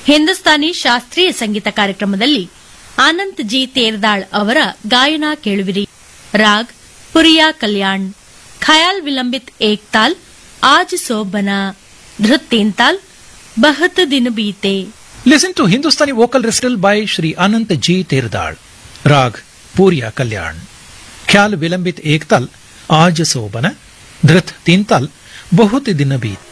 ಹಿಂದೂಸ್ತಾನಿ ಶಾಸ್ತ್ರೀಯ ಸಂಗೀತ ಕಾರ್ಯಕ್ರಮದಲ್ಲಿ ಆನಂದ್ ಜಿ ತೇರ್ದಾಳ್ ಅವರ ಗಾಯನ ಕೇಳುವಿರಿ. ರಾಗ್ ಪುರಿಯಾ ಕಲ್ಯಾಣ್, ಖಯಾಲ್ ವಿಲಂಬಿತ್ ಏಕ್ ತಾಲ್, ಆಜ್ ಸೋಬನ, ಧೃತ್ ತೀನ್ ತಾಲ್, ಬಹುತ್ ದಿನ Beete. Listen to Hindustani vocal recital by Shri Anant G. Terdal. Rag Puriya Kalyan. Khyal Vilambit Ek Tal, Aaj Sobana, Dhrit Teen Tal, Bahut Din Beet.